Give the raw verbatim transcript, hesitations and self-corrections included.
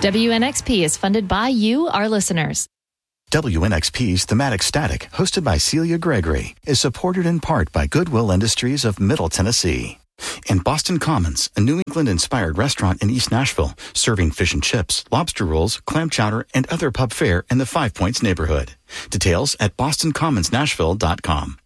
W N X P is funded by you, our listeners. W N X P's Thematic Static, hosted by Celia Gregory, is supported in part by Goodwill Industries of Middle Tennessee. And Boston Commons, a New England-inspired restaurant in East Nashville, serving fish and chips, lobster rolls, clam chowder, and other pub fare in the Five Points neighborhood. Details at boston commons nashville dot com.